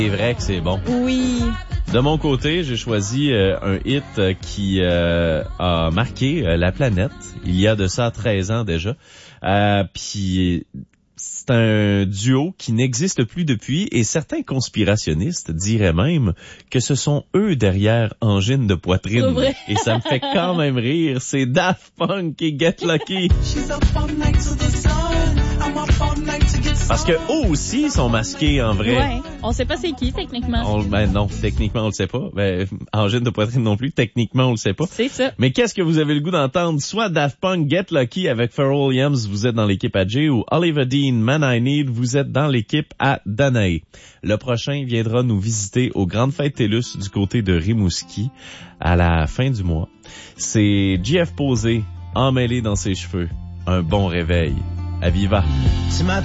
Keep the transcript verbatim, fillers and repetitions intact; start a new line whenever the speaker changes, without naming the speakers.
C'est vrai que c'est bon.
Oui.
De mon côté, j'ai choisi euh, un hit euh, qui euh, a marqué euh, la planète il y a de ça treize ans déjà. Euh, puis c'est un duo qui n'existe plus depuis et certains conspirationnistes diraient même que ce sont eux derrière Angine de poitrine. Et ça me fait quand même rire. C'est Daft Punk et Get Lucky. Parce que eux aussi sont masqués en vrai.
Ouais. On sait pas c'est qui, techniquement.
On, ben non, techniquement on le sait pas. Ben, Angine de poitrine non plus, techniquement on le sait pas.
C'est ça.
Mais qu'est-ce que vous avez le goût d'entendre? Soit Daft Punk, Get Lucky avec Pharrell Williams, vous êtes dans l'équipe à Jay, ou Oliver Dean, Man I Need, vous êtes dans l'équipe à Danae. Le prochain viendra nous visiter aux Grandes Fêtes TELUS du côté de Rimouski à la fin du mois. C'est J F Posé, emmêlé dans ses cheveux. Un bon réveil. À Viva.